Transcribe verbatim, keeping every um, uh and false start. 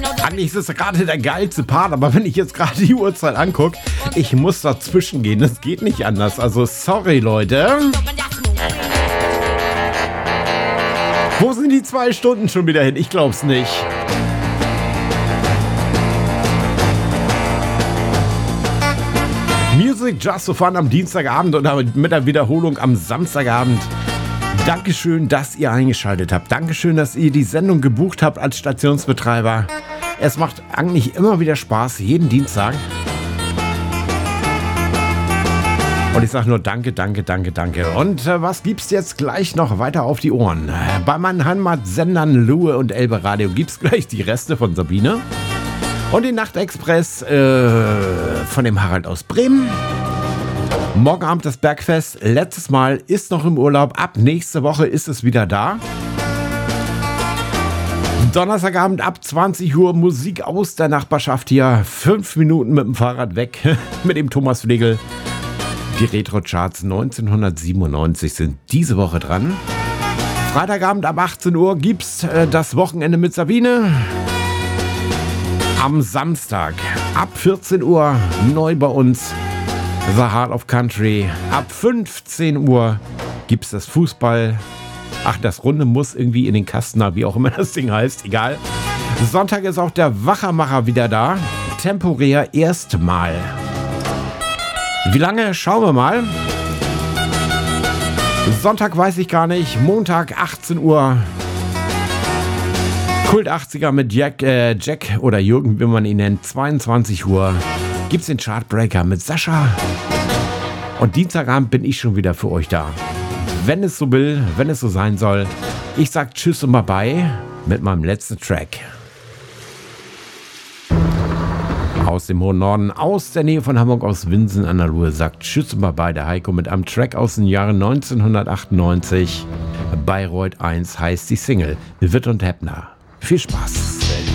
Eigentlich ist es gerade der geilste Part, aber wenn ich jetzt gerade die Uhrzeit angucke, ich muss dazwischen gehen. Das geht nicht anders. Also sorry, Leute. Wo sind die zwei Stunden schon wieder hin? Ich glaub's nicht. Music Just for Fun am Dienstagabend und mit der Wiederholung am Samstagabend. Dankeschön, dass ihr eingeschaltet habt. Dankeschön, dass ihr die Sendung gebucht habt als Stationsbetreiber. Es macht eigentlich immer wieder Spaß, jeden Dienstag. Und ich sage nur danke, danke, danke, danke. Und äh, was gibt's jetzt gleich noch weiter auf die Ohren? Bei meinen Heimatsendern Luhe und Elbe Radio gibt's gleich die Reste von Sabine. Und den Nachtexpress äh, von dem Harald aus Bremen. Morgen Abend das Bergfest. Letztes Mal ist noch im Urlaub. Ab nächste Woche ist es wieder da. Donnerstagabend ab zwanzig Uhr Musik aus der Nachbarschaft hier. Fünf Minuten mit dem Fahrrad weg mit dem Thomas Flegel. Die Retro-Charts neunzehnhundertsiebenundneunzig sind diese Woche dran. Freitagabend ab achtzehn Uhr gibt's äh, das Wochenende mit Sabine. Am Samstag ab vierzehn Uhr neu bei uns The Heart of Country. Ab fünfzehn Uhr gibt's das Fußball. Ach, das Runde muss irgendwie in den Kasten, wie auch immer das Ding heißt, egal. Sonntag ist auch der Wachermacher wieder da. Temporär erstmal. Wie lange? Schauen wir mal. Sonntag weiß ich gar nicht. Montag achtzehn Uhr. Kult achtziger mit Jack, äh, Jack oder Jürgen, wie man ihn nennt. zweiundzwanzig Uhr gibt's den Chartbreaker mit Sascha. Und Dienstagabend bin ich schon wieder für euch da. Wenn es so will, wenn es so sein soll. Ich sag Tschüss und Bye mit meinem letzten Track. Aus dem hohen Norden, aus der Nähe von Hamburg, aus Winsen an der Ruhr, sagt Tschüss und Bye der Heiko mit einem Track aus dem Jahre neunzehnhundertachtundneunzig. Bayreuth eins heißt die Single. Witt und Heppner. Viel Spaß.